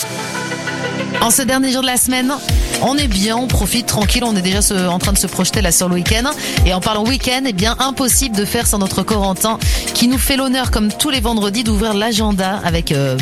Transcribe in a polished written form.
En ce dernier jour de la semaine, on est bien, on profite tranquille, on est déjà en train de se projeter là sur le week-end. Et en parlant week-end, eh bien impossible de faire sans notre Corentin qui nous fait l'honneur, comme tous les vendredis, d'ouvrir l'agenda avec